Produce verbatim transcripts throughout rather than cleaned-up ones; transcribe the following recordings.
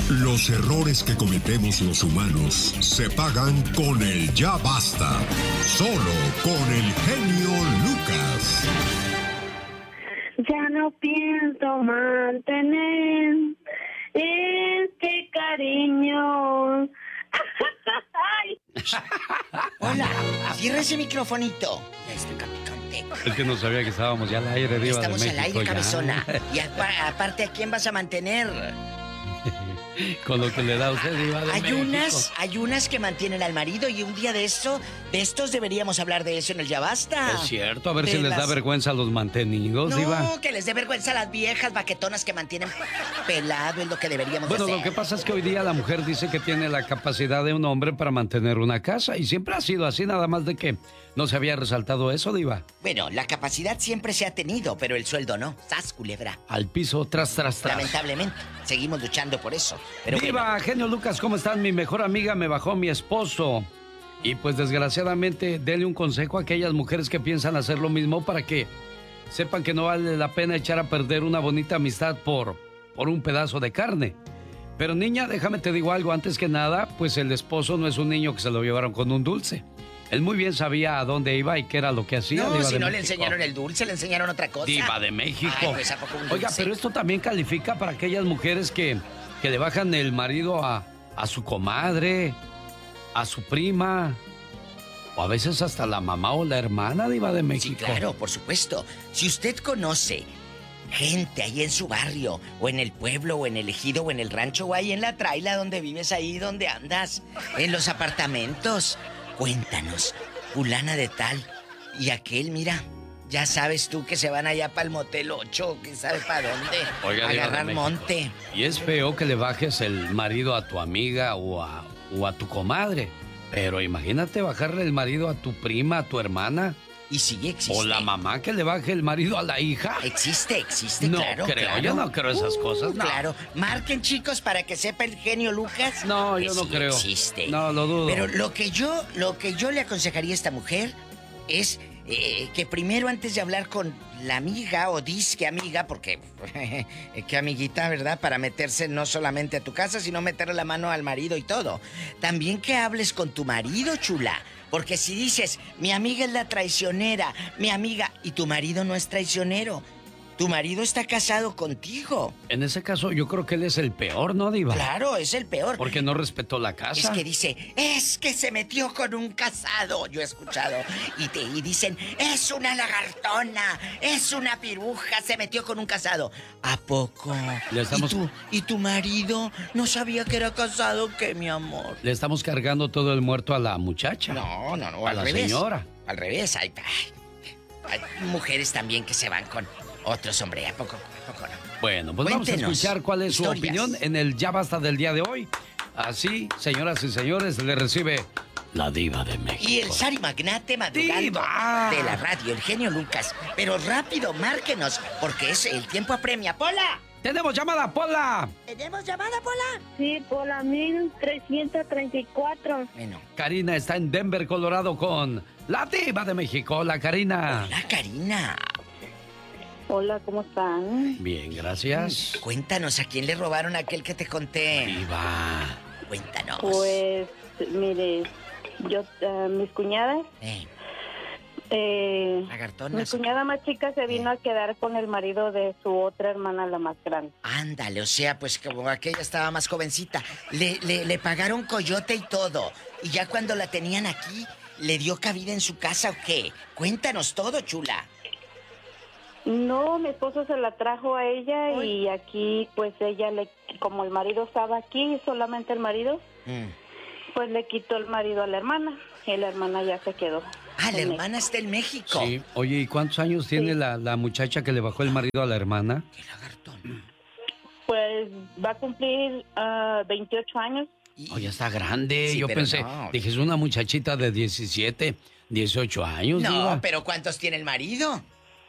Los errores que cometemos los humanos se pagan con el ya basta. Solo con el genio Lucas. Ya no pienso mantener este cariño. Hola, cierra ese microfonito. Ya está picante. Es que no sabía que estábamos ya al aire, Diva de México. Estamos al aire, ya. cabezona. Y apa- aparte, ¿a quién vas a mantener? Con lo que le da a usted, Diva de Hay México. unas, hay unas que mantienen al marido y un día de esto, de estos deberíamos hablar de eso en el Ya Basta. Es cierto, a ver De si les da las- vergüenza a los mantenidos, No, Diva. que les dé vergüenza a las viejas baquetonas que mantienen pelado, es lo que deberíamos Bueno, de hacer. lo que pasa es que hoy día la mujer dice que tiene la capacidad de un hombre para mantener una casa y siempre ha sido así, nada más de que no se había resaltado eso, Diva. Bueno, la capacidad siempre se ha tenido, pero el sueldo no. ¡Sas, culebra! Al piso, tras, tras, tras. Lamentablemente, seguimos luchando por eso. Pero Diva, bueno. genio Lucas, ¿cómo están? Mi mejor amiga me bajó mi esposo. Y pues desgraciadamente, dele un consejo a aquellas mujeres que piensan hacer lo mismo para que sepan que no vale la pena echar a perder una bonita amistad por, por un pedazo de carne. Pero niña, déjame te digo algo, antes que nada, pues el esposo no es un niño que se lo llevaron con un dulce. Él muy bien sabía a dónde iba y qué era lo que hacía. No, Diva si de no le México. enseñaron el dulce, le enseñaron otra cosa. Diva de México. Ay, pues, ¿a poco un dulce? Oiga, pero esto también califica para aquellas mujeres que, que le bajan el marido a, a su comadre, a su prima, o a veces hasta la mamá o la hermana, Diva de México. Sí, claro, por supuesto. Si usted conoce gente ahí en su barrio, o en el pueblo, o en el ejido, o en el rancho, o ahí en la traila donde vives, ahí donde andas, en los apartamentos, cuéntanos, fulana de tal, y aquel, mira, ya sabes tú que se van allá para el motel ocho, que sabe para dónde, Oiga, a Diva de agarrar México. monte. Y es feo que le bajes el marido a tu amiga o a, o a tu comadre. Pero imagínate bajarle el marido a tu prima, a tu hermana. Y sí, existe. O la mamá que le baje el marido a la hija. Existe, existe, No claro. creo, claro. yo no creo esas cosas, no. Claro. Marquen, chicos, para que sepa el genio Lucas. No, que yo no sí creo. Existe. No, lo dudo. Pero lo que yo, lo que yo le aconsejaría a esta mujer es eh, que primero, antes de hablar con la amiga o disque amiga, porque qué amiguita, ¿verdad? Para meterse no solamente a tu casa, sino meterle la mano al marido y todo. También que hables con tu marido, chula. Porque si dices, mi amiga es la traicionera, mi amiga, y tu marido no es traicionero, tu marido está casado contigo. En ese caso, yo creo que él es el peor, ¿no, Diva? Claro, es el peor. Porque no respetó la casa. Es que dice, es que se metió con un casado. Yo he escuchado. Y, te, y dicen, es una lagartona, es una piruja, se metió con un casado. ¿A poco? Le estamos- ¿Y, tu, ¿Y tu marido no sabía que era casado? ¿Qué, mi amor? Le estamos cargando todo el muerto a la muchacha. No, no, no, A al la revés. señora. Al revés, hay, hay, hay mujeres también que se van con otros hombres. ¿A poco, a poco no? Bueno, pues vamos a Cuéntenos escuchar cuál es historias. su opinión en el Ya Basta del día de hoy. Así, señoras y señores, le recibe la Diva de México. Y el Sari Magnate madrugando ¡Diva! de la radio, el genio Lucas. Pero rápido, márquenos, porque es el tiempo apremia. ¡Pola! ¡Tenemos llamada, Pola! ¿Tenemos llamada, Pola? Sí, por la mil trescientos treinta y cuatro. Bueno. Karina está en Denver, Colorado, con la Diva de México. Hola, Karina. Hola, Karina. Hola, ¿cómo están? Bien, gracias. Cuéntanos, ¿a quién le robaron aquel que te conté? Diva. Cuéntanos. Pues, mire, yo, eh, mis cuñadas, Eh, eh, lagartonas. mi cuñada más chica se vino a quedar con el marido de su otra hermana, la más grande. Ándale, o sea, pues como aquella estaba más jovencita. Le, le, le pagaron coyote y todo. Y ya cuando la tenían aquí, ¿le dio cabida en su casa o qué? Cuéntanos todo, chula. No, mi esposo se la trajo a ella y aquí, pues ella, le, como el marido estaba aquí, solamente el marido, Mm. pues le quitó el marido a la hermana y la hermana ya se quedó. Ah, la en hermana está en México. Sí. Oye, ¿y cuántos años tiene Sí. la, la muchacha que le bajó el marido a la hermana? Qué lagartón. México. Pues va a cumplir ah, veintiocho años. Y- Oye, está grande. Sí, Yo pero pensé, no. dije, es una muchachita de diecisiete, dieciocho años, No, Diva. pero ¿cuántos tiene el marido?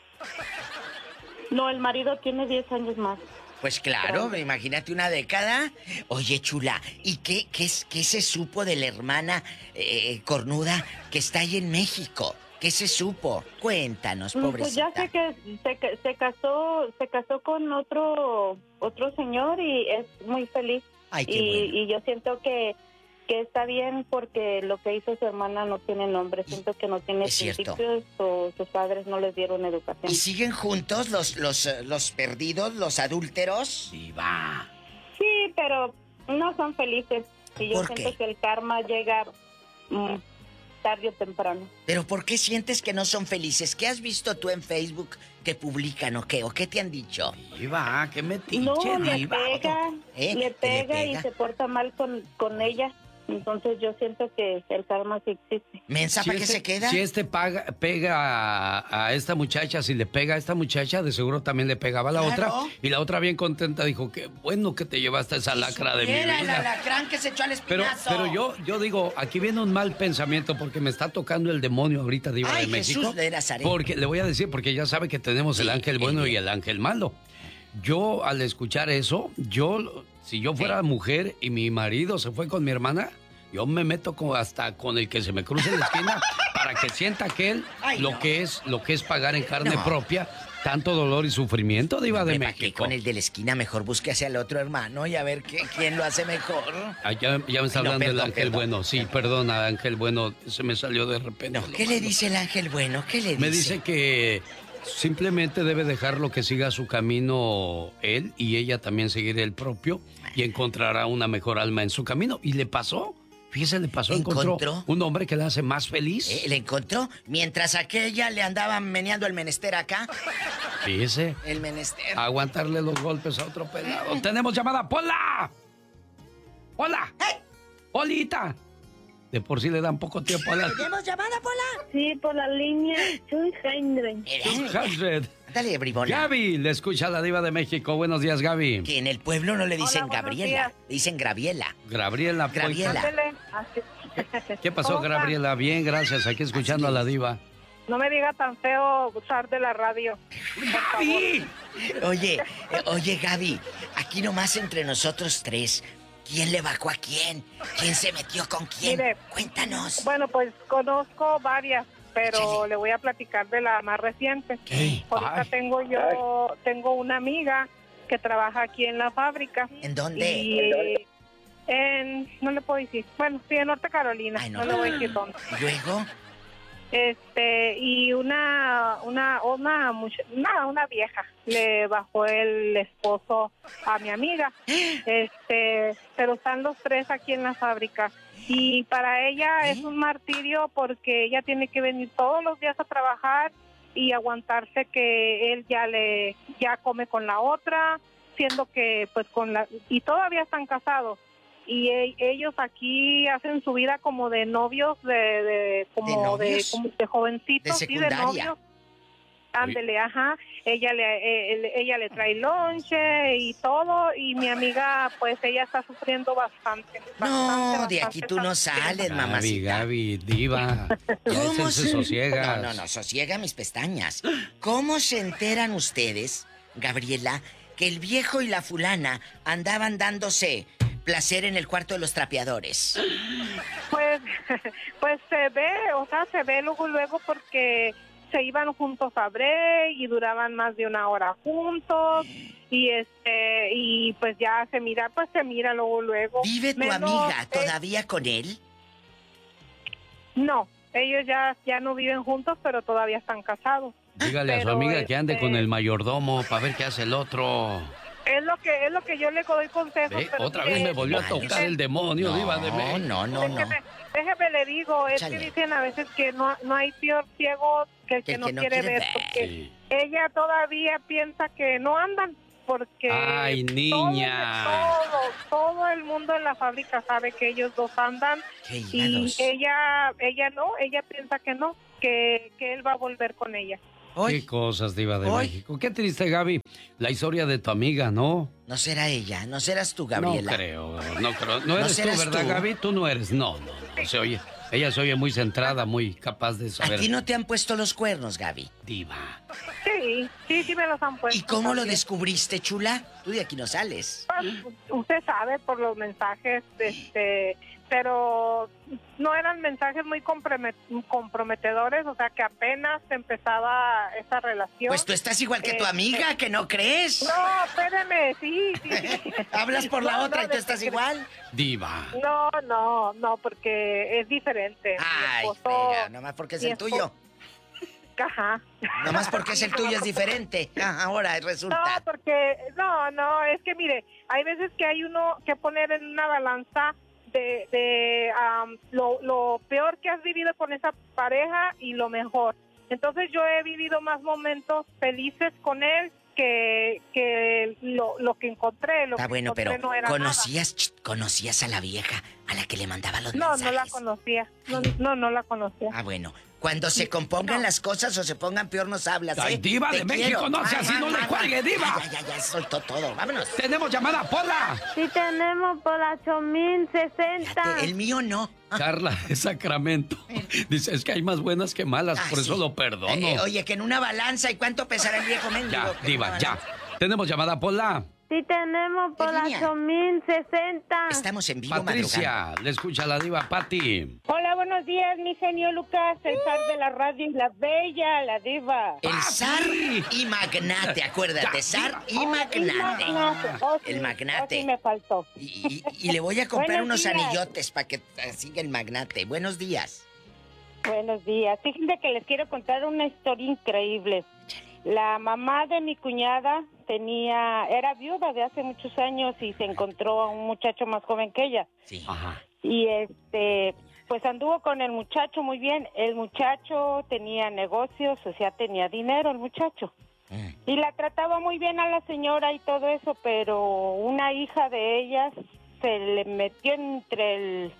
No, el marido tiene diez años más. Pues claro, imagínate una década. Oye, chula, ¿y qué, qué, es- qué se supo de la hermana eh, cornuda que está ahí en México? ¿Qué se supo? Cuéntanos, Mm, pobrecita. Pues ya sé que se, ca- se casó, se casó con otro otro señor y es muy feliz. Ay, qué y, bueno. y yo siento que, que está bien porque lo que hizo su hermana no tiene nombre. Siento que no tiene Es cierto. principios o sus padres no les dieron educación. ¿Y siguen juntos los, los, eh, los perdidos, los adúlteros? Diva. Sí, pero no son felices. Y yo ¿Por siento qué? que el karma llega mm, tarde o temprano. ¿Pero por qué sientes que no son felices? ¿Qué has visto tú en Facebook que publican o qué? ¿O qué te han dicho? Diva, qué metiche, No, le Diva. pega, ¿Eh? le ¿Que le pega y pega? se porta mal con, con ella. Entonces yo siento que el karma sí existe. ¿Mensa para qué este, se queda? Si este paga, pega a, a esta muchacha, si le pega a esta muchacha, de seguro también le pegaba a la Claro. otra. Y la otra bien contenta dijo, qué bueno que te llevaste esa lacra de mi Era el vida. alacrán que se echó al Pero, espinazo. pero yo, yo digo, aquí viene un mal pensamiento porque me está tocando el demonio ahorita, Diva Ay, de México. Jesús de Nazaret. Porque le voy a decir, porque ya sabe que tenemos el Sí, ángel bueno y el ángel malo. Yo, al escuchar eso, yo, si yo fuera mujer y mi marido se fue con mi hermana, yo me meto con, hasta con el que se me cruce en la esquina para que sienta aquel Ay, lo no. que es, lo que es pagar en carne No. propia tanto dolor y sufrimiento, Diva de Hombre, ¿para qué México. con el de la esquina? Mejor busque hacia el otro hermano y a ver qué, quién lo hace mejor. Ah, ya, ya me está Ay, no, hablando el perdón, ángel perdón. bueno. Sí, perdona, ángel bueno, se me salió de repente. No, lo ¿qué le malo. dice el ángel bueno? ¿Qué le dice? Me dice que simplemente debe dejarlo que siga su camino él y ella también seguir el propio y encontrará una mejor alma en su camino. Y le pasó, fíjese, le pasó, encontró, ¿Encontró? un hombre que la hace más feliz. ¿Eh? ¿Le encontró? Mientras aquella le andaba meneando el menester acá. Fíjese, El menester. aguantarle los golpes a otro pelado. ¡Tenemos llamada! ¡Pola! ¡Hola! ¡Polita! De por sí le dan poco tiempo a la... ¿Tenemos llamada, Pola? Sí, por la línea doscientos. doscientos. Dale, bribona. Gaby, le escucha la Diva de México. Buenos días, Gaby. Que en el pueblo no le dicen Hola, buenos Gabriela, días. le dicen Graviela. Gabriela. Gabriela. Polka. ¿Qué pasó, ¿Cómo está? Gabriela? Bien, gracias. Aquí escuchando a la Diva. No me diga tan feo usar de la radio. ¡Gaby! Oye, eh, oye, Gaby, aquí nomás entre nosotros tres, ¿quién le bajó a quién? ¿Quién se metió con quién? Mire, Cuéntanos. Bueno, pues conozco varias, pero Échale. le voy a platicar de la más reciente. ¿Qué? Ahorita Ay. tengo yo, tengo una amiga que trabaja aquí en la fábrica. ¿En dónde? Y en, no le puedo decir, bueno, sí, en Norte Carolina, Ay, no le voy a decir dónde. ¿Y luego? Este, y una, una, una, mucha- una, una vieja le bajó el esposo a mi amiga. Este, pero están los tres aquí en la fábrica. Y para ella ¿Eh? es un martirio porque ella tiene que venir todos los días a trabajar y aguantarse que él ya le, ya come con la otra, siendo que pues con la, y todavía están casados. Y e- ellos aquí hacen su vida como de novios, de, de como ¿De de, novios? como de jovencitos, ¿De sí, de secundaria? novios. Ándele, ajá. Ella le, eh, el- ella le trae lonche y todo, y mi amiga, pues ella está sufriendo bastante. No, bastante, de aquí tú no bastante. sales, Gaby, mamacita. Gaby, Diva. Ya ¿Cómo se sosiegas. No, no, no, sosiega mis pestañas. ¿Cómo se enteran ustedes, Gabriela, que el viejo y la fulana andaban dándose placer en el cuarto de los trapeadores? Pues, pues se ve, o sea, se ve luego, luego porque se iban juntos a break y duraban más de una hora juntos y este y pues ya se mira, pues se mira luego, luego. ¿Vive tu Menos, amiga eh, todavía con él? no, ellos ya, ya no viven juntos, pero todavía están casados. Dígale a su Pero, amiga que ande este, con el mayordomo para ver qué hace el otro. Es lo que es lo que yo le doy consejos. ¿Ve? pero Otra mire, vez me volvió a Malos. tocar el demonio, No, Diva de México. no, no, no. Déjeme, déjeme le digo, es Échale. que dicen a veces que no, no hay peor ciego que el que, Que el no, que no quiere, quiere ver, ver. porque Sí. ella todavía piensa que no andan, porque Ay, todo- niña. Todo, todo, el mundo en la fábrica sabe que ellos dos andan Qué y hígados. ella, ella no, ella piensa que no, que, que él va a volver con ella. Hoy Qué cosas, Diva de Hoy. México. Qué triste, Gaby. La historia de tu amiga, ¿no? no será ella, no serás tú, Gabriela. No creo, no creo. No eres tú, serás ¿verdad, tú? Gaby? Tú no eres. No, no, no. Se oye. Ella se oye muy centrada, muy capaz de ¿A saber. ti no te han puesto los cuernos, Gaby? Diva. Sí, sí, sí me los han puesto. ¿Y cómo lo también. descubriste, chula? Tú de aquí no sales. Pues, usted sabe por los mensajes, este, pero no eran mensajes muy comprometedores, o sea que apenas empezaba esa relación. Pues tú estás igual que eh, tu amiga, eh, ¿que no crees? No, espérame, sí, sí, sí. Hablas por la no, otra no, y tú estás igual. Diva. No, no, no, porque es diferente. Ay, esposo, pega, nomás porque es el esposo, tuyo. Ajá. Nomás porque es el tuyo es diferente. Ah, ahora resulta. No, porque, no, no, es que mire, hay veces que hay uno que poner en una balanza de, de um, lo, lo peor que has vivido con esa pareja y lo mejor. Entonces yo he vivido más momentos felices con él que, que lo, lo que encontré. Lo Está que bueno, encontré pero no era ¿conocías, ch, conocías a la vieja a la que le mandaba los nada. No, mensajes? no la conocía. No, no, no la conocía. Ah, bueno. Cuando se compongan No. las cosas o se pongan peor, nos hablas, ¿eh? Ay, Diva Te de quiero. México, no sea Ay, así, ay, no le ay, cuelgue, ay. Diva. Ya, ya, ya, soltó todo. Vámonos. Tenemos llamada, Pola. Sí tenemos por la ocho mil sesenta. Fíjate, el mío no. Carla de Sacramento. Dice, es que hay más buenas que malas, Ah, por eso sí. lo perdono. Eh, oye, que en una balanza, ¿y cuánto pesará el viejo mendigo? Ya, Que en Diva, una ya. balanza. Tenemos llamada, Pola. Sí tenemos por ¿En la línea? ocho mil sesenta. Estamos en vivo, madrugando. Patricia, le escucha la Diva, Pati. Hola, buenos días, mi genio Lucas, el zar de la radio y la bella, la diva. El Ah, zar sí. y magnate, acuérdate, Ya, zar y Y magnate. magnate. Oh, sí, El magnate. oh, sí me faltó. Y, y- y le voy a comprar Buenos unos días. anillotes para que eh, siga el magnate. Buenos días. Buenos días. Fíjense que les quiero contar una historia increíble. La mamá de mi cuñada tenía, era viuda de hace muchos años y se encontró a un muchacho más joven que ella. Sí. Ajá. Y este, pues anduvo con el muchacho muy bien. El muchacho tenía negocios, o sea, tenía dinero el muchacho. Mm. Y la trataba muy bien a la señora y todo eso, pero una hija de ellas se le metió entre el,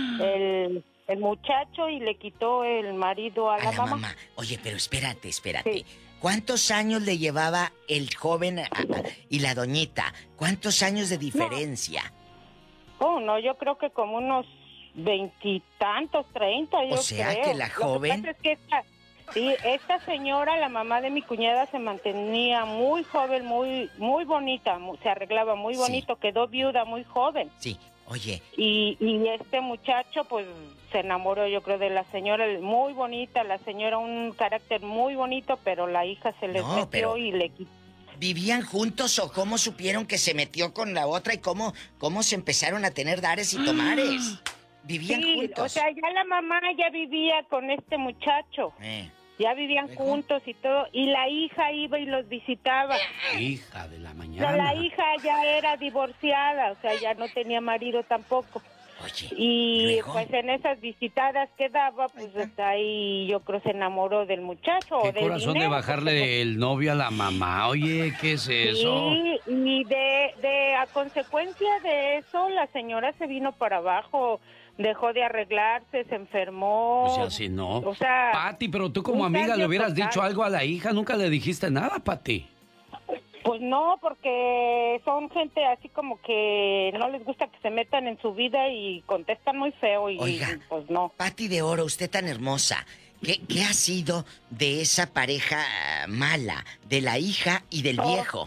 el, el muchacho y le quitó el marido a, A la, la mamá. mamá. Oye, pero espérate, espérate. Sí. ¿Cuántos años le llevaba el joven a- a- y la doñita? ¿Cuántos años de diferencia? Oh, no, yo creo que como unos veintitantos, treinta, yo O sea, creo. que la joven- Lo que pasa es que esta, sí, esta señora, la mamá de mi cuñada, se mantenía muy joven, muy muy bonita, mu- se arreglaba muy Sí. bonito, quedó viuda muy joven. Sí. Oye, Y, y este muchacho, pues, se enamoró, yo creo, de la señora, muy bonita, la señora, un carácter muy bonito, pero la hija se les No, metió pero- y le quitó. ¿vivían juntos o cómo supieron que se metió con la otra y cómo, cómo se empezaron a tener dares y tomares? ¿Vivían Sí, juntos? o sea, ya la mamá ya vivía con este muchacho, Eh, ya vivían ¿Luego? juntos y todo, y la hija iba y los visitaba. Hija de la Pero mañana. la hija ya era divorciada, o sea, ya no tenía marido tampoco. oye, Y ¿luego? pues en esas visitadas que daba, pues hasta ahí yo creo se enamoró del muchacho. o Qué del corazón de dinero, bajarle porque, el novio a la mamá. Oye, ¿qué es pues, eso? sí, y de, de a consecuencia de eso, la señora se vino para abajo, dejó de arreglarse, se enfermó. Pues ya si no. O sea, Pati, pero tú como un amiga le cambio hubieras total. dicho algo a la hija, nunca le dijiste nada, Pati. pues no, porque son gente así como que no les gusta que se metan en su vida y contestan muy feo y Oiga. pues no. Pati de Oro, usted tan hermosa. ¿Qué, ¿Qué ha sido de esa pareja mala, de la hija y del Oh. viejo?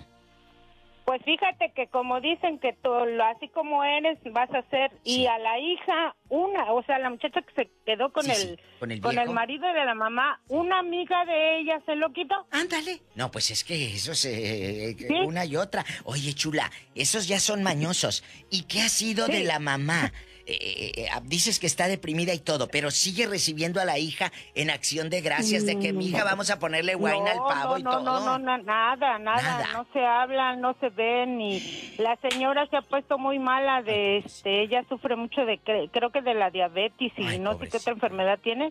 Pues fíjate que como dicen que tú, lo- así como eres, vas a ser. Sí. Y a la hija, una, o sea, la muchacha que se quedó con Sí, el sí, con el con viejo. el marido de la mamá, una amiga de ella se lo quitó. Ándale. No, pues es que eso se... ¿Sí? Una y otra. Oye, chula, esos ya son mañosos. ¿Y qué ha sido Sí. de la mamá? Eh, eh, dices que está deprimida y todo, pero sigue recibiendo a la hija en acción de gracias de que, mija, vamos a ponerle guayna al No, pavo no, y no, todo. no, no, na- nada, nada, Nada. no se hablan, no se ven y la señora se ha puesto muy mala de, este, ella sufre mucho de, cre- creo que de la diabetes y Ay, no sé qué pobrecita. otra enfermedad tiene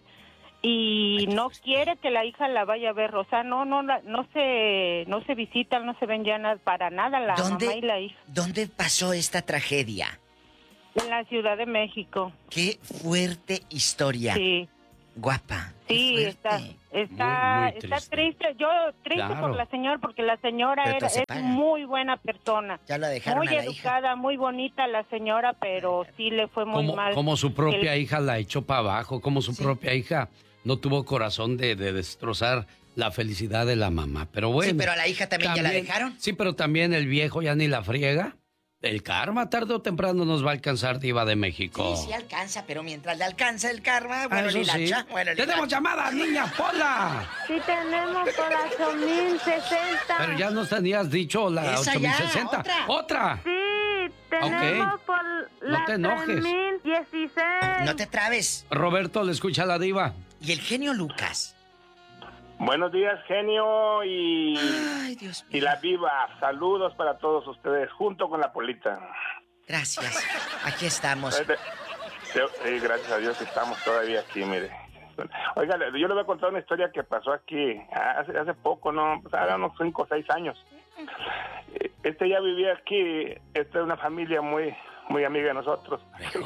y Ay, qué no fuerte. quiere que la hija la vaya a ver, o sea, no, no, la- no se, no se visitan, no se ven ya nada, para nada la ¿Dónde, mamá y la hija ¿Dónde pasó esta tragedia? en la Ciudad de México, Qué fuerte historia. sí. Guapa. qué Sí, fuerte. está, está, Muy, muy está triste. triste. Yo triste Claro. por la señora, porque la señora Pero era, todo se es paga. muy buena persona. Ya la dejaron Muy a la hija. educada, muy bonita la señora, pero sí le fue muy Como, mal. como su propia El- hija la echó para abajo, como su propia hija no tuvo corazón de, de destrozar la felicidad de la mamá. Pero bueno. Sí, pero a la hija también, ya la dejaron. Sí, pero también el viejo ya ni la friega. El karma tarde o temprano nos va a alcanzar, Diva de México. Sí, sí alcanza, pero mientras le alcanza el karma, bueno, Ah, eso ni la sí. cha- bueno, ni ¡Tenemos la- llamada, niña Pola! Sí tenemos por la ocho mil sesenta. Pero ya nos tenías dicho la Esa ocho mil ya, sesenta. otra. ¡Otra! Sí, tenemos Ok. por la te enojes. tres mil dieciséis. No te trabes. Roberto, le escucha a la Diva. Y el genio Lucas. Buenos días, genio y, Ay, Dios y mío. la viva. Saludos para todos ustedes, junto con la Polita. Gracias. Aquí estamos. Eh, eh, gracias a Dios que estamos todavía aquí, mire. Oiga, le- yo le voy a contar una historia que pasó aquí hace, hace poco, ¿no? Pues, hace unos cinco o seis años. Eh, Este ya vivía aquí, esta es una familia muy muy amiga de nosotros.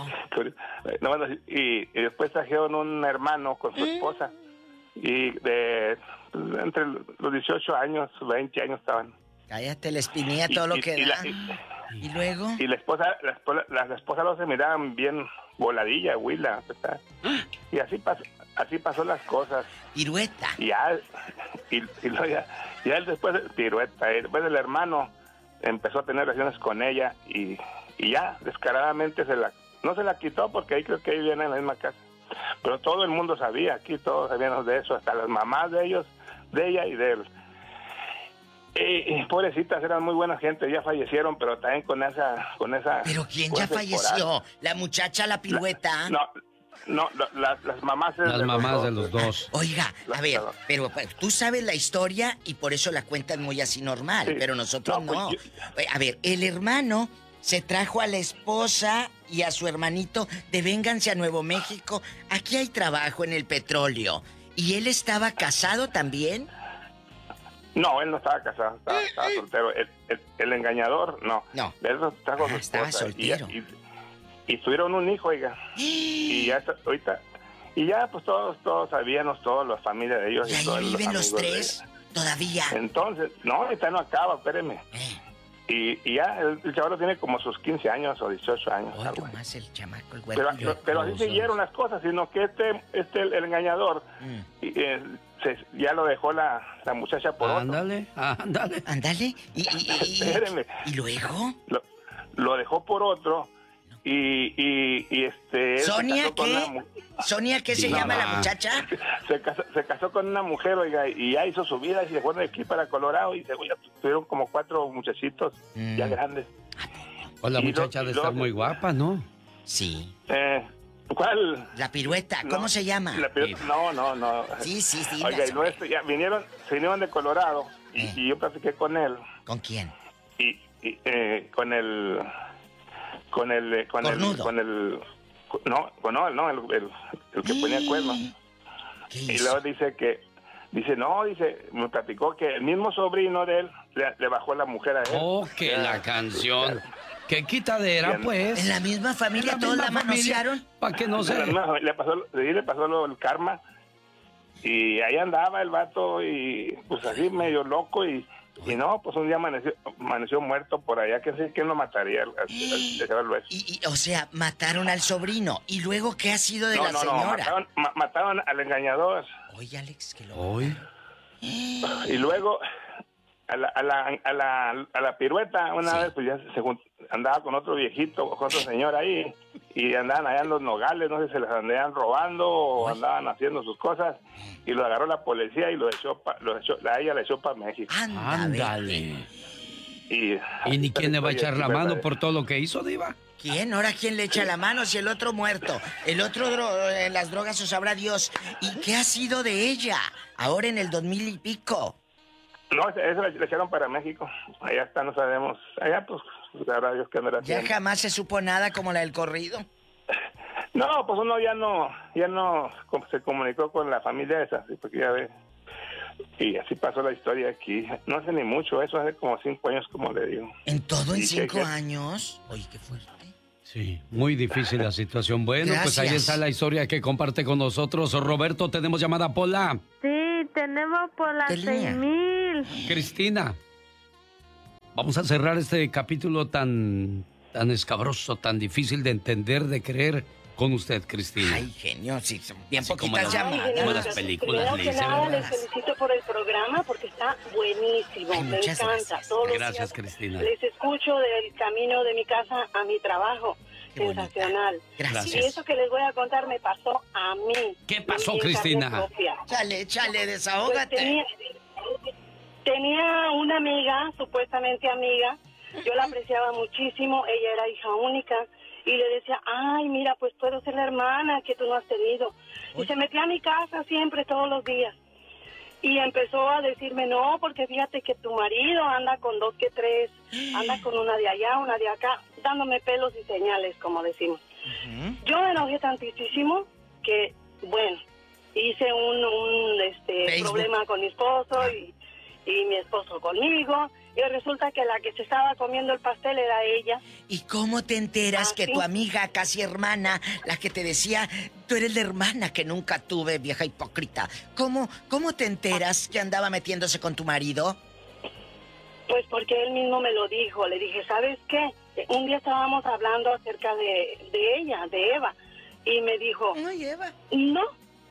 No, bueno, y, y después trajeron un hermano con su esposa. Y de entre los dieciocho años, veinte años estaban. Cállate, la espinilla, todo lo Y- que y da. la- y- Y luego. Y la esposa, la esposa, la, la esposa los se miraban bien voladilla, huila, ¿verdad? Y así pasó, así pasó las cosas. Pirueta. Y ya, y, y luego ya, ya él después, pirueta, y después el hermano empezó a tener relaciones con ella y, y ya descaradamente se la, no se la quitó porque ahí creo que ahí viene en la misma casa. Pero todo el mundo sabía, aquí todos sabíamos de eso, hasta las mamás de ellos, de ella y de él. Y, y pobrecitas, eran muy buena gente, ya fallecieron, pero también con esa... Con esa ¿Pero quién con ya ese falleció? coraje. ¿La muchacha, la pirueta? No, no, la- la- las mamás... de Las los mamás dos. de los dos. Oiga, a La- ver, la- pero pues, tú sabes la historia y por eso la cuentan muy así normal, Sí. pero nosotros No, no. pues, Oye, A ver, el hermano se trajo a la esposa y a su hermanito de vénganse a Nuevo México. Aquí hay trabajo en el petróleo. ¿Y él estaba casado también? No, él no estaba casado, estaba, estaba soltero. El, el- el engañador, no. No. Él estaba con Ah, su estaba esposa. Y, soltero. y, y tuvieron un hijo, oiga. Y ya está- ahorita... Y ya, pues todos, todos sabíamos, todos, la familia de ellos. ¿Y ahí todos viven los amigos de tres? ella. Todavía. Entonces, no, ahorita no acaba, espéreme. Eh, Y, y ya, el, el chaval tiene como sus quince años o dieciocho años. Hoy algo así. nomás el chamaco, el Pero, güero. pero así siguieron las cosas, sino que este, este el, el engañador, Mm. y, eh, se- ya lo dejó la, la muchacha por otro. Ándale, ándale. Ándale. Y, y, y- y- Espéreme. ¿Y luego? Lo, lo dejó por otro y, y, y este... él se ¿Sonia casó con qué? una mu- ¿Sonia qué se No, llama no. la muchacha? Se casó, se casó con una mujer, oiga, y ya hizo su vida y se fue de aquí para Colorado y se, ya tuvieron como cuatro muchachitos Mm. ya grandes. Pues la Y lo- muchacha y de lo- estar muy guapa, ¿no? Sí. Eh, ¿Cuál? La pirueta, ¿cómo No, se llama? la pe- no, no, no. Sí, sí, sí. Oiga, las- y no, este, ya vinieron, se vinieron de Colorado y, Eh. y yo platiqué con él ¿Con quién? y, y, eh, con el con el eh, con el Cornudo. con el no, con no, no, el, el, el que ponía cuernos. ¿Qué Y hizo? luego dice que dice, no, dice, me platicó que el mismo sobrino de él le, le bajó la mujer a él. Oh, que Ya. la canción. Qué quitadera, Bien. pues. ¿En la misma familia todos la manosearon? Para que no O sea, se... no, le pasó, sí, le pasó lo, el karma. Y ahí andaba el vato y pues así medio loco y, y no, pues un día amaneció, amaneció muerto por allá, que sé quién lo mataría al, al, al- al- al- Y, y, o sea, mataron al sobrino. ¿Y luego qué ha sido de No, la no, no, señora? mataron, ma- mataron al engañador. Oye, Alex, que lo... Hoy. Y luego a la, a la, a la, a la pirueta, una Sí. vez pues ya se jun- andaba con otro viejito, con otro señor ahí, y andaban allá en los nogales, no sé si se les andaban robando o andaban haciendo sus cosas, y lo agarró la policía y lo echó, pa, lo echó a ella le echó para México. Ándale. Ándale. Y, ¿Y ni quién le va a echar la Sí, mano verdad. por todo lo que hizo, Diva? ¿Quién? ¿Ahora quién le echa la mano si el otro muerto? El otro dro- en las drogas o sabrá Dios. ¿Y qué ha sido de ella? Ahora en el dos mil y pico. No, eso le, le echaron para México. Allá está, no sabemos. Allá, pues, sabrá Dios qué andará Ya haciendo. jamás se supo nada como la del corrido. No, pues uno ya no, ya no com- se comunicó con la familia esa, ¿sí? Porque ya ve. Y así pasó la historia aquí. No hace ni mucho, eso hace como cinco años, como le digo. ¿En todo en ¿Y qué- cinco qué? años? Oye, qué fuerte. Sí, muy difícil la situación. Bueno, pues ahí Gracias. está la historia que comparte con nosotros. Roberto, tenemos llamada Pola. Sí, tenemos por las ¿Qué línea? seis mil. Cristina. Vamos a cerrar este capítulo tan, tan escabroso, tan difícil de entender, de creer con usted, Cristina? Ay, genio, sí, son bien Así como poquitas las- llamadas. como las películas, Primero le que dice, nada, ¿verdad? les felicito por el programa porque está buenísimo. Ay, me muchas encanta. gracias. Todos los Gracias, días Cristina. Les escucho del camino de mi casa a mi trabajo. Qué bonita. Sensacional. Gracias. Y eso que les voy a contar me pasó a mí. ¿Qué pasó, En carne Cristina? propia. Chale, chale, Pues desahógate. tenía, tenía una amiga, supuestamente amiga, yo la apreciaba muchísimo, ella era hija única, y le decía, ay, mira, pues puedo ser la hermana que tú no has tenido. Y se metía a mi casa siempre, todos los días. Y empezó a decirme, no, porque fíjate que tu marido anda con dos que tres, anda con una de allá, una de acá, dándome pelos y señales, como decimos. Yo me enojé tantísimo que, bueno, hice un, un este, Facebook. problema con mi esposo y, y mi esposo conmigo. Y resulta que la que se estaba comiendo el pastel era ella. ¿Y cómo te enteras ¿Ah, que sí? tu amiga, casi hermana, la que te decía, tú eres la hermana que nunca tuve, vieja hipócrita? ¿Cómo, cómo te enteras que andaba metiéndose con tu marido? Pues porque él mismo me lo dijo. Le dije, ¿sabes qué? Un día estábamos hablando acerca de, de ella, de Eva. Y me dijo, Ay, Eva. no,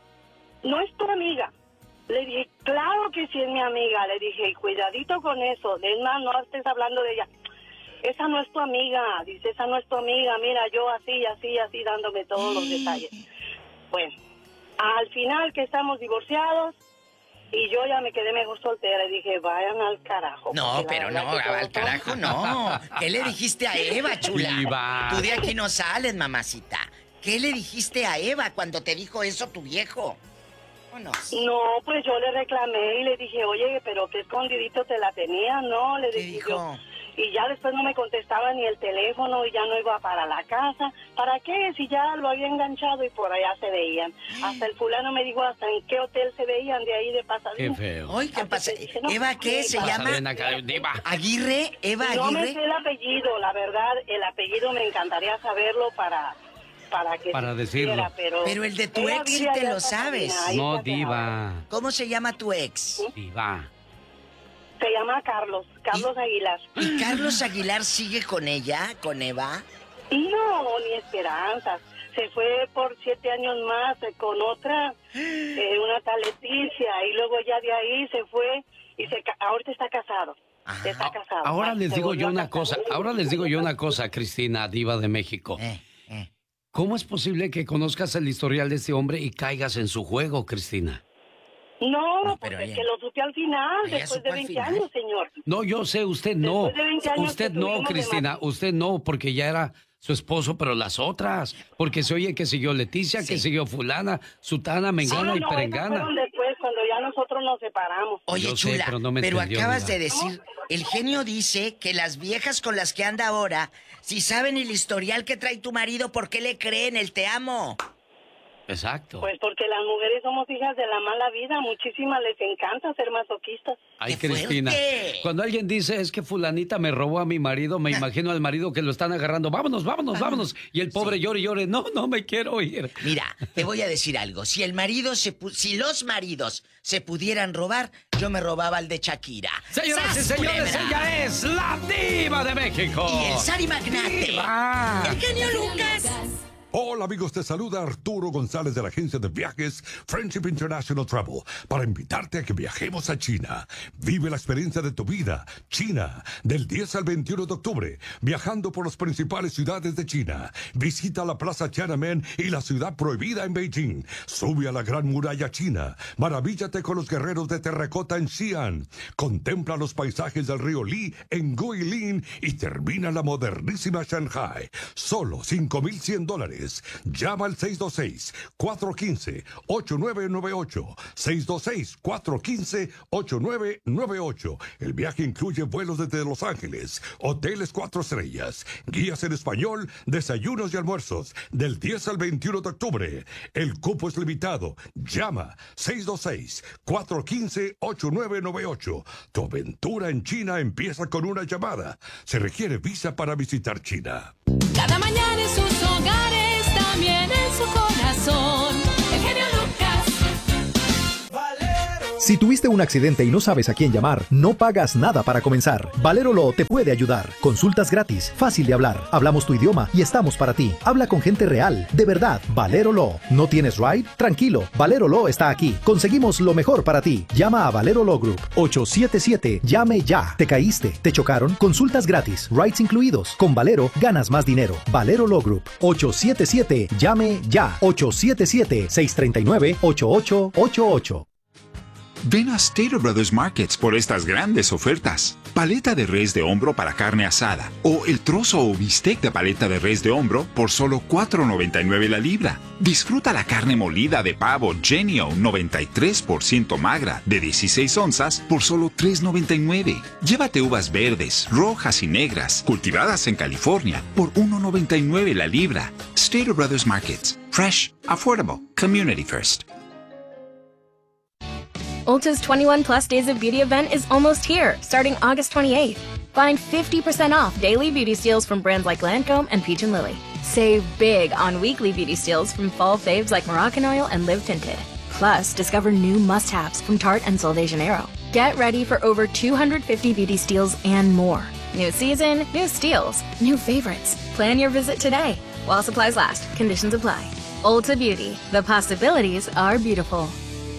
no es tu amiga. Le dije, claro que sí es mi amiga. Le dije, y cuidadito con eso. Es más, no estés hablando de ella. Esa no es tu amiga. Dice, esa no es tu amiga. Mira, yo así, así, así, dándome todos los detalles. Bueno, al final que estamos divorciados, y yo ya me quedé mejor soltera. Y dije, vayan al carajo. No, porque la pero verdad no, que todo al está- carajo no. ¿Qué le dijiste a Eva, chula? Diva. Tú de aquí no sales, mamacita. ¿Qué le dijiste a Eva cuando te dijo eso tu viejo? Vámonos. No, pues yo le reclamé y le dije, oye, pero qué escondidito te la tenía, ¿no? Le ¿Qué dije dijo? yo. Y ya después no me contestaba ni el teléfono y ya no iba para la casa. ¿Para qué? Si ya lo había enganchado y por allá se veían. Hasta el fulano me dijo hasta en qué hotel se veían de ahí de Qué Pasadena. feo. Ay, ¿qué Así pasa? que dije, no, ¿Eva qué? ¿Se pasa? llama? Pasadena, ca- Diva. ¿Aguirre? ¿Eva No me sé Aguirre? el apellido, la verdad, el apellido me encantaría saberlo para, para que Para se decirlo. supiera, pero, Pero el de tu ella ex sí vive te allá lo en Pasadena, sabes. ahí No, está Diva. ¿Cómo se llama tu ex? Diva. Se llama Carlos, Carlos Aguilar. ¿Y Carlos Aguilar sigue con ella, con Eva? No, ni esperanzas. Se fue por siete años más eh, con otra, eh, una tal Leticia, y luego ya de ahí se fue y se ca- ahorita está casado. Ajá. Está casado. Ahora Ay, les se digo volvió yo a una casar. cosa, ahora les digo yo una cosa, Cristina, Diva de México. Eh, eh. ¿Cómo es posible que conozcas el historial de este hombre y caigas en su juego, Cristina? No, No, pues pero es ella- que lo supe al final, ella después supo de al veinte final. años, señor. No, yo sé, usted no. Después de veinte años Usted que no, tuvimos de Cristina, mat- usted no, porque ya era su esposo, pero las otras. Porque se oye que siguió Leticia, Sí. que siguió fulana, sutana, mengana Ah, y no, esas perengana. fueron después, cuando ya nosotros nos separamos. Oye, Yo sé, chula, pero no me pero entendió, acabas Diva. de decir, el genio dice que las viejas con las que anda ahora, si saben el historial que trae tu marido, ¿por qué le creen el te amo? Exacto. Pues porque las mujeres somos hijas de la mala vida, muchísimas les encanta ser masoquistas. Ay, ¡Qué Cristina. fuerte! Cuando alguien dice es que fulanita me robó a mi marido, me imagino al marido que lo están agarrando. Vámonos, vámonos, vámonos. Y el pobre Sí. llore y llore. No, no me quiero ir. Mira, te voy a decir algo. Si el marido se pu- si los maridos se pudieran robar, yo me robaba al de Shakira. Señoras y ¡Sas, señores, culebra! ella es la Diva de México. Y el Sari Magnate. Diva. El genio Lucas. Hola amigos, te saluda Arturo González de la agencia de viajes Friendship International Travel para invitarte a que viajemos a China. Vive la experiencia de tu vida. China, del diez al veintiuno de octubre, viajando por las principales ciudades de China. Visita la Plaza Tiananmen y la ciudad prohibida en Beijing. Sube a la Gran Muralla China. Maravíllate con los guerreros de terracota en Xi'an. Contempla los paisajes del río Li en Guilin y termina la modernísima Shanghai. Solo cinco mil cien dólares. Llama al seis dos seis, cuatro uno cinco, ocho nueve nueve ocho. seis dos seis, cuatro uno cinco, ocho nueve nueve ocho. El viaje incluye vuelos desde Los Ángeles, hoteles cuatro estrellas, guías en español, desayunos y almuerzos, del diez al veintiuno de octubre. El cupo es limitado. Llama seis dos seis, cuatro uno cinco, ocho nueve nueve ocho. Tu aventura en China empieza con una llamada. Se requiere visa para visitar China. Cada mañana en sus hogares, también en su corazón. El genio Lucas. Valero, Si tuviste un accidente y no sabes a quién llamar, no pagas nada para comenzar. Valero Law te puede ayudar. Consultas gratis, fácil de hablar. Hablamos tu idioma y estamos para ti. Habla con gente real, de verdad. Valero Law. ¿No tienes ride? Tranquilo, Valero Law está aquí. Conseguimos lo mejor para ti. Llama a Valero Law Group. ocho siete siete, llame ya. ¿Te caíste? ¿Te chocaron? Consultas gratis, rides incluidos. Con Valero ganas más dinero. Valero Law Group. ocho siete siete, llame ya. ocho siete siete, seis tres nueve, ocho ocho ocho ocho. Ven a Stater Brothers Markets por estas grandes ofertas. Paleta de res de hombro para carne asada o el trozo o bistec de paleta de res de hombro por solo cuatro noventa y nueve la libra. Disfruta la carne molida de pavo Genio noventa y tres por ciento magra de dieciséis onzas por solo tres noventa y nueve. Llévate uvas verdes, rojas y negras cultivadas en California por uno noventa y nueve la libra. Stater Brothers Markets. Fresh, affordable, community first. Ulta's twenty-one plus Days of Beauty event is almost here, starting August twenty-eighth. Find fifty percent off daily beauty steals from brands like Lancome and Peach and Lily. Save big on weekly beauty steals from fall faves like Moroccan Oil and Live Tinted. Plus, discover new must-haves from Tarte and Sol de Janeiro. Get ready for over two hundred fifty beauty steals and more. New season, new steals, new favorites. Plan your visit today. While supplies last, conditions apply. Ulta Beauty, the possibilities are beautiful.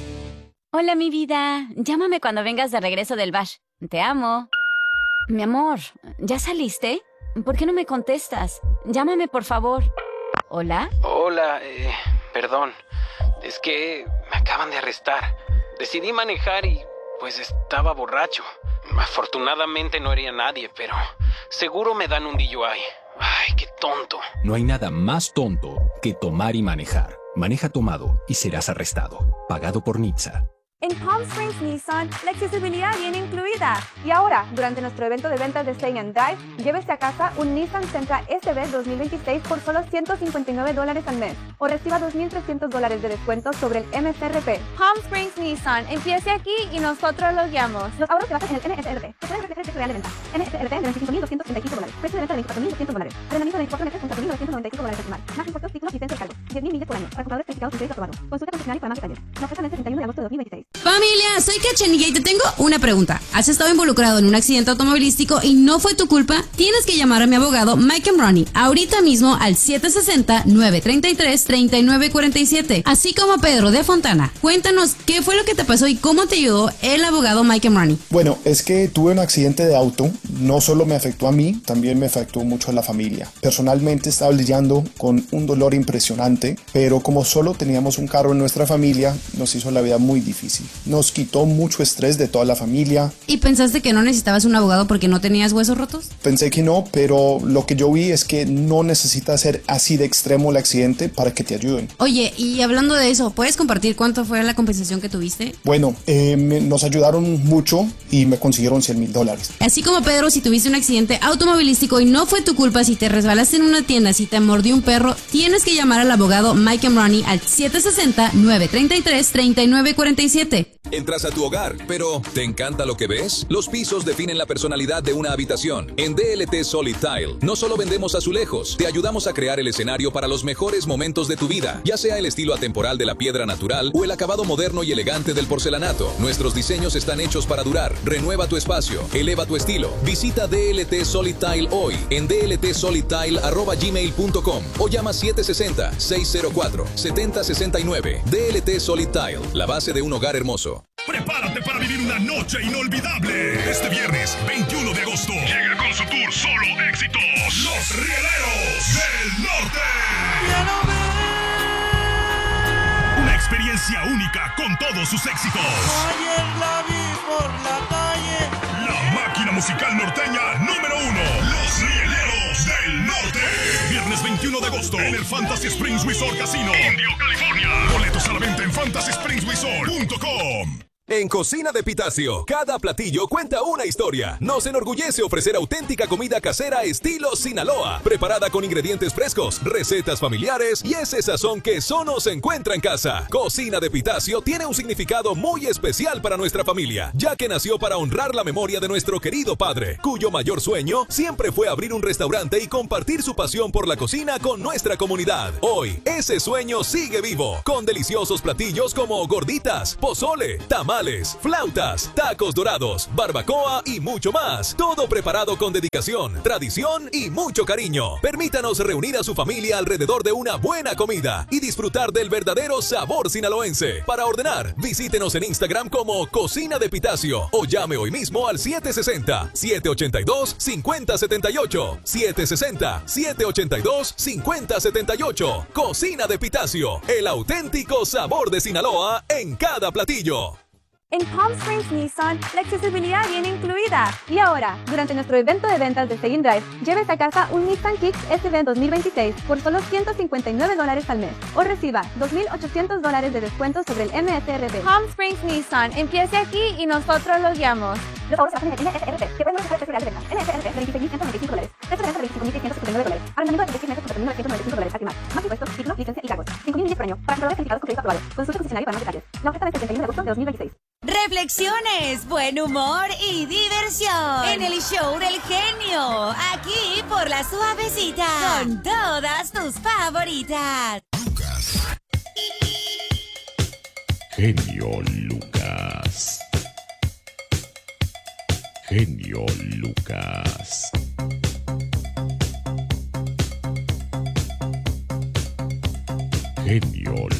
Hola, mi vida. Llámame cuando vengas de regreso del bash. Te amo. Mi amor, ¿ya saliste? ¿Por qué no me contestas? Llámame, por favor. ¿Hola? Hola, eh, perdón. Es que me acaban de arrestar. Decidí manejar y, pues, estaba borracho. Afortunadamente no hería a nadie, pero seguro me dan un D U I. Ay, qué tonto. No hay nada más tonto que tomar y manejar. Maneja tomado y serás arrestado. Pagado por N H T S A. En Palm Springs Nissan, la accesibilidad viene incluida. Y ahora, durante nuestro evento de ventas de Stay and Drive, llévese a casa un Nissan Sentra S V dos mil veintiséis por solo ciento cincuenta y nueve dólares al mes. O reciba dos mil trescientos dólares de descuento sobre el M S R P. Palm Springs Nissan, empiece aquí y nosotros lo guiamos. Los ahorros se basan en el M S R P. Se pueden ofrecer el precio real de venta. M S R P de veinticinco mil doscientos treinta y cinco dólares. Precio de venta de veinticuatro mil doscientos dólares. Arrendamiento de veinticuatro meses con cuatro mil novecientos noventa y cinco dólares personal. Más impuestos, títulos, licencia de cargo. diez mil millas por año. Para compradores calificados con crédito aprobado. Consulta concesionario para más detalles. La oferta vence el treinta y uno de agosto de dos mil veintiséis. Familia, soy Cachanilla y te tengo una pregunta. ¿Has estado involucrado en un accidente automovilístico y no fue tu culpa? Tienes que llamar a mi abogado Mike Ronnie ahorita mismo al siete seis cero, nueve tres tres, tres nueve cuatro siete, así como a Pedro de Fontana. Cuéntanos qué fue lo que te pasó y cómo te ayudó el abogado Mike Ronnie. Bueno, es que tuve un accidente de auto. No solo me afectó a mí, también me afectó mucho a la familia. Personalmente estaba lidiando con un dolor impresionante, pero como solo teníamos un carro en nuestra familia, nos hizo la vida muy difícil. Nos quitó mucho estrés de toda la familia. ¿Y pensaste que no necesitabas un abogado porque no tenías huesos rotos? Pensé que no, pero lo que yo vi es que no necesita ser así de extremo el accidente para que te ayuden. Oye, y hablando de eso, ¿puedes compartir cuánto fue la compensación que tuviste? Bueno, eh, me, nos ayudaron mucho y me consiguieron cien mil dólares. Así como Pedro, si tuviste un accidente automovilístico y no fue tu culpa, si te resbalaste en una tienda, si te mordió un perro, tienes que llamar al abogado Mike Ronnie al siete seis cero, nueve tres tres, tres nueve cuatro siete. Entras a tu hogar, pero ¿te encanta lo que ves? Los pisos definen la personalidad de una habitación. En D L T Solid Tile no solo vendemos azulejos, te ayudamos a crear el escenario para los mejores momentos de tu vida, ya sea el estilo atemporal de la piedra natural o el acabado moderno y elegante del porcelanato. Nuestros diseños están hechos para durar. Renueva tu espacio, eleva tu estilo. Visita D L T Solid Tile hoy en d l t solid tile arroba gmail punto com o llama siete seis cero, seis cero cuatro, siete cero seis nueve. D L T Solid Tile, la base de un hogar hermoso. Prepárate para vivir una noche inolvidable. Este viernes, veintiuno de agosto, llega con su tour Solo Éxitos, Los Rieleros del Norte. Una experiencia única con todos sus éxitos. Ayer la vi por la calle. La máquina musical norteña número uno, Los Rieleros del Norte. Viernes veintiuno de agosto en el Fantasy Springs Resort Casino, Indio, California. Boletos a la venta en fantasy springs resort punto com. En Cocina de Pitacio, cada platillo cuenta una historia. Nos enorgullece ofrecer auténtica comida casera estilo Sinaloa, preparada con ingredientes frescos, recetas familiares y ese sazón que solo se encuentra en casa. Cocina de Pitacio tiene un significado muy especial para nuestra familia, ya que nació para honrar la memoria de nuestro querido padre, cuyo mayor sueño siempre fue abrir un restaurante y compartir su pasión por la cocina con nuestra comunidad. Hoy, ese sueño sigue vivo, con deliciosos platillos como gorditas, pozole, tamales, tamales, flautas, tacos dorados, barbacoa y mucho más. Todo preparado con dedicación, tradición y mucho cariño. Permítanos reunir a su familia alrededor de una buena comida y disfrutar del verdadero sabor sinaloense. Para ordenar, visítenos en Instagram como Cocina de Pitacio o llame hoy mismo al siete sesenta, siete ochenta y dos, cincuenta setenta y ocho. siete sesenta, siete ochenta y dos, cincuenta setenta y ocho. Cocina de Pitacio, el auténtico sabor de Sinaloa en cada platillo. En Palm Springs Nissan, la accesibilidad viene incluida. Y ahora, durante nuestro evento de ventas de Stay in Drive, llévese a casa un Nissan Kicks S V dos mil veintiséis por solo ciento cincuenta y nueve dólares al mes. O reciba dos mil ochocientos dólares de descuento sobre el M S R P. Palm Springs Nissan, empiece aquí y nosotros lo guiamos. Los favores se bajan en M S R P, que pueden utilizar el precio real de venta. M S R P de veintiséis mil ciento noventa y cinco dólares. Precio de venta de veinticinco mil seiscientos setenta y nueve dólares. Arrendamiento de veintiséis meses por tres mil novecientos noventa y cinco dólares. Aquí más. Más impuestos, título, licencia y cargos. cinco mil millas por año. Para compradores calificados con crédito aprobado. Consulte concesionario para más detalles. La oferta vence el treinta y uno de agosto de dos mil veintiséis. Reflexiones, buen humor y diversión en el show del genio, aquí por La Suavecita, con todas tus favoritas. Genio Lucas. Genio Lucas. Genio